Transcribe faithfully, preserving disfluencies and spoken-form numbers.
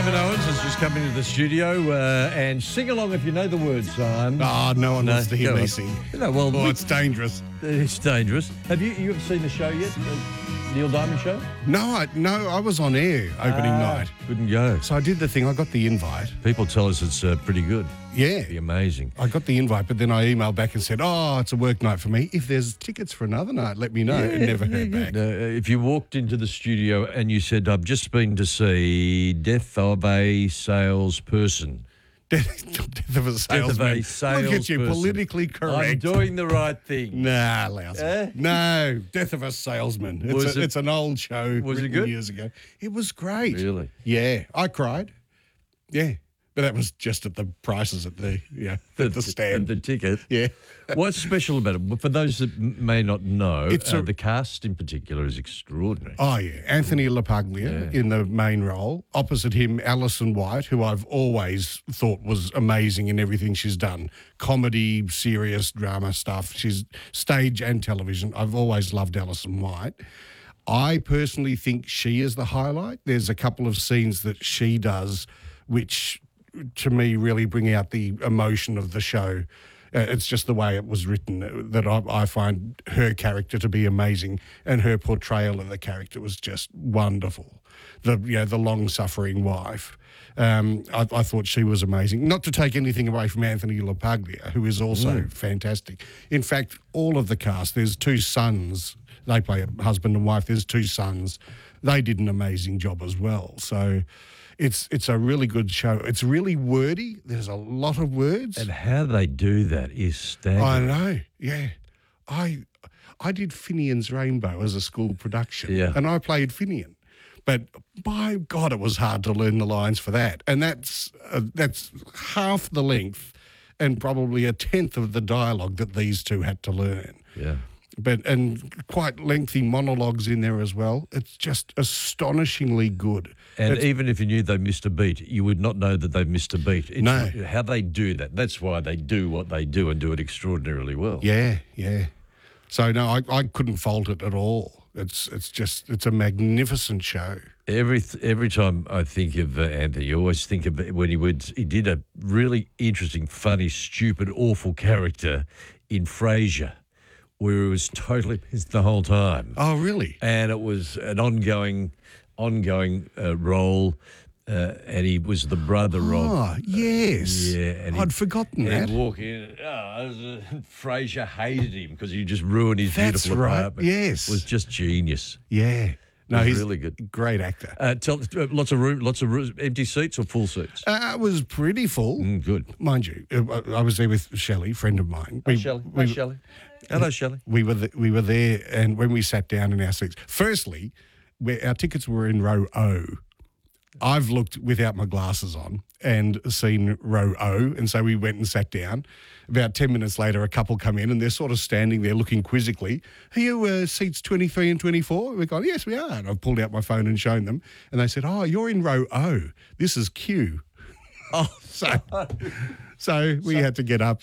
Simon Owens has just come into the studio uh, and sing along if you know the words, Simon. Oh, no one No, wants to hear go me on. sing. No, well, Oh, we- it's dangerous. It's dangerous. Have you you ever seen the show yet? The Neil Diamond show? No, I, no, I was on air opening Ah, night. Couldn't go. So I did the thing. I got the invite. People tell us it's uh, pretty good. Yeah. Pretty amazing. I got the invite, but then I emailed back and said, oh, it's a work night for me. If there's tickets for another night, let me know. and never heard yeah, back. yeah. Uh, if you walked into the studio and you said, I've just been to see Death of a Salesperson. Death, death of a salesman. a Look at you, salesperson. politically I'm correct. doing the right thing. Nah, lousy. Eh? No, Death of a Salesman. It's, Was a, it- it's an old show was it written good? years ago. It was great. Really? Yeah, I cried. Yeah, but that was just at the prices at the yeah at the stand. The ticket. Yeah. What's special about it? For those that m- may not know, It's uh, a- the cast in particular is extraordinary. Oh, yeah. Anthony LaPaglia Yeah. in the main role. Opposite him, Alison White, who I've always thought was amazing in everything she's done. Comedy, serious drama stuff. She's stage and television. I've always loved Alison White. I personally think she is the highlight. There's a couple of scenes that she does which, to me, really bring out the emotion of the show. Uh, it's just the way it was written uh, that I, I find her character to be amazing, and her portrayal of the character was just wonderful. The you know, the long-suffering wife. Um, I, I thought she was amazing. Not to take anything away from Anthony LaPaglia, who is also fantastic. In fact, all of the cast, there's two sons. They play a husband and wife. There's two sons. They did an amazing job as well. So it's it's a really good show. It's really wordy. There's a lot of words. And how they do that is staggering. I know, yeah. I I did Finian's Rainbow as a school production, Yeah. and I played Finian. But by God, it was hard to learn the lines for that, and that's uh, that's half the length, and probably a tenth of the dialogue that these two had to learn. Yeah. But and quite lengthy monologues in there as well. It's just astonishingly good. And It's- even if you knew they missed a beat, you would not know that they've missed a beat. It's No. how they do that. That's why they do what they do and do it extraordinarily well. Yeah, yeah. So no, I, I couldn't fault it at all. It's it's just it's a magnificent show. Every every time I think of uh, Anthony, you always think of when he would he did a really interesting, funny, stupid, awful character in Frasier, where he was totally pissed the whole time. Oh, really? And it was an ongoing, ongoing uh, role, uh, and he was the brother of. Oh, yes. Yeah, and I'd he'd- forgotten and that. he'd walk in. Oh, it was, uh, Frasier hated him because he just ruined his That's beautiful right, apartment. yes. It was just genius. Yeah. No, was he's really good. Great actor. Uh, tell uh, lots of room, lots of room, empty seats or full seats. Uh, it was pretty full, Mm, good. mind you. uh, I I was there with Shelley, friend of mine. Hi, We- Shelley. we- Hi, Shelley. Hello, Shelley. We were th- we were there, and when we sat down in our seats, firstly, we our tickets were in row O. I've looked without my glasses on and seen row O, and so we went and sat down. About ten minutes later, a couple come in, and they're sort of standing there looking quizzically. Are you uh, seats twenty-three and twenty-four? We're going, yes, we are. And I've pulled out my phone and shown them, and they said, oh, you're in row O. This is Q. Oh, So, so we had to get up